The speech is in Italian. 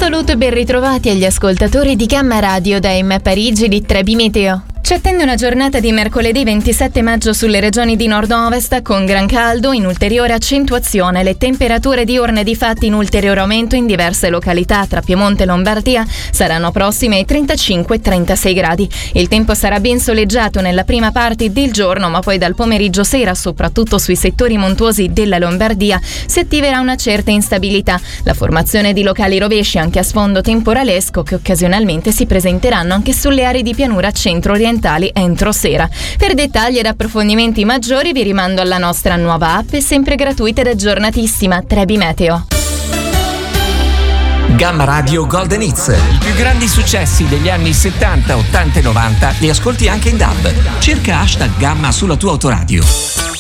saluto e ben ritrovati agli ascoltatori di Gamma Radio da M Parigi di Trebi Meteo. Ci attende una giornata di mercoledì 27 maggio sulle regioni di nord-ovest con gran caldo in ulteriore accentuazione. Le temperature diurne di fatti in ulteriore aumento in diverse località tra Piemonte e Lombardia saranno prossime ai 35-36 gradi. Il tempo sarà ben soleggiato nella prima parte del giorno, ma poi dal pomeriggio sera, soprattutto sui settori montuosi della Lombardia, si attiverà una certa instabilità. La formazione di locali rovesci anche a sfondo temporalesco che occasionalmente si presenteranno anche sulle aree di pianura centro-orientali entro sera. Per dettagli ed approfondimenti maggiori vi rimando alla nostra nuova app sempre gratuita ed aggiornatissima Trebi Meteo. Gamma Radio Golden Hits. I più grandi successi degli anni 70, 80 e 90 li ascolti anche in DAB. Cerca #Gamma sulla tua autoradio.